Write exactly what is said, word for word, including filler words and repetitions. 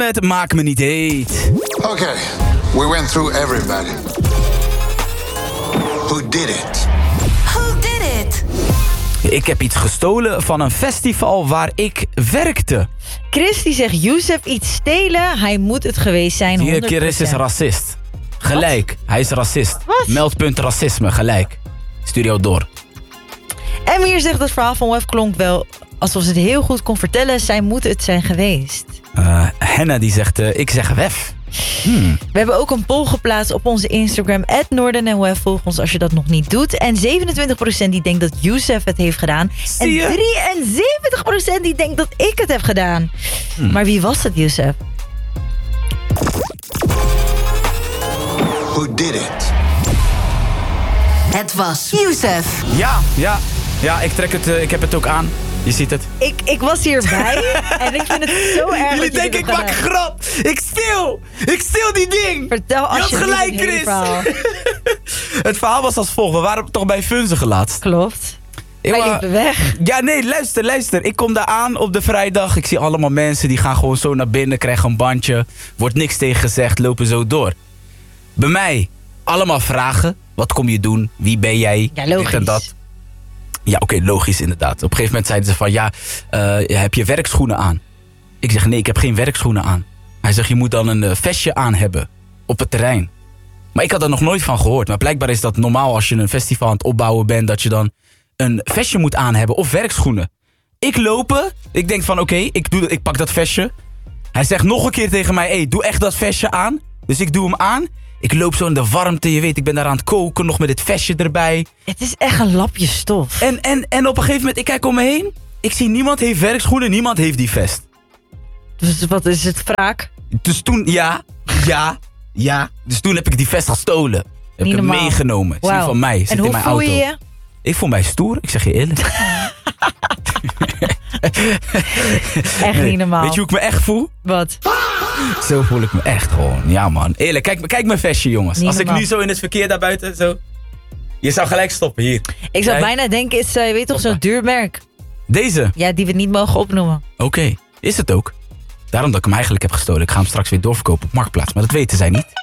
met Maak me niet heet. Okay, we went through everybody. Who did it? Who did it? Ik heb iets gestolen van een festival waar ik werkte. Chris die zegt Youssef iets stelen. Hij moet het geweest zijn. Die honderd procent. Chris is racist. Gelijk, hij is racist. Wat? Meldpunt racisme, gelijk. Studio door. En hier zegt het verhaal van Wef klonk wel alsof ze het heel goed kon vertellen. Zij moet het zijn geweest. Uh, Henna die zegt, uh, ik zeg Wef. Hmm. We hebben ook een poll geplaatst op onze Instagram. at Noorden en Wef. Volg ons als je dat nog niet doet. En zevenentwintig procent die denkt dat Youssef het heeft gedaan. Zie je? En drieënzeventig procent die denkt dat ik het heb gedaan. Hmm. Maar wie was het, Youssef? Who did it? Het was Youssef. Ja, ja, ja, ik trek het, uh, ik heb het ook aan. Je ziet het. Ik, ik was hierbij en ik vind het zo erg. Jullie denken ik maak een grap. Ik stil. Ik stil die ding. Vertel Je had alsjeblieft gelijk, het hele Chris. verhaal. Het verhaal was als volgt. We waren toch bij Funzige laatst. Klopt. Ik Wij wa- liepen weg. Ja, nee, luister, luister. Ik kom daar aan op de vrijdag. Ik zie allemaal mensen die gaan gewoon zo naar binnen, krijgen een bandje. Wordt niks tegen gezegd, lopen zo door. Bij mij, allemaal vragen. Wat kom je doen? Wie ben jij? Ja, logisch. Dit en dat. Ja, oké, okay, logisch inderdaad. Op een gegeven moment zeiden ze van, ja, uh, heb je werkschoenen aan? Ik zeg, nee, ik heb geen werkschoenen aan. Hij zegt, je moet dan een uh, vestje aan hebben op het terrein. Maar ik had er nog nooit van gehoord. Maar blijkbaar is dat normaal als je een festival aan het opbouwen bent, dat je dan een vestje moet aan hebben of werkschoenen. Ik lopen, ik denk van, oké, okay, ik ik, ik pak dat vestje. Hij zegt nog een keer tegen mij, hey, doe echt dat vestje aan. Dus ik doe hem aan. Ik loop zo in de warmte, je weet, ik ben daar aan het koken, nog met dit vestje erbij. Het is echt een lapje stof. En, en, en op een gegeven moment, ik kijk om me heen. Ik zie niemand heeft werkschoenen, niemand heeft die vest. Dus wat is het, wraak? Dus toen, ja, ja, ja. Dus toen heb ik die vest gestolen. Heb Niet ik hem normaal. meegenomen. Het is Wauw. niet van mij, zit En in hoe mijn voel auto. je je? Ik voel mij stoer, ik zeg je eerlijk. Echt niet normaal. Weet je hoe ik me echt voel? Wat? Zo voel ik me echt gewoon. Ja man, eerlijk. Kijk, kijk mijn vestje jongens. Niet Als ik normaal. nu zo in het verkeer daar buiten zo... Je zou gelijk stoppen, hier. Ik zou Kijk. bijna denken, is, uh, je weet toch, zo'n duur merk. Deze? Ja, die we niet mogen opnoemen. Oké, okay. Is het ook. Daarom dat ik hem eigenlijk heb gestolen. Ik ga hem straks weer doorverkopen op Marktplaats. Maar dat weten zij niet.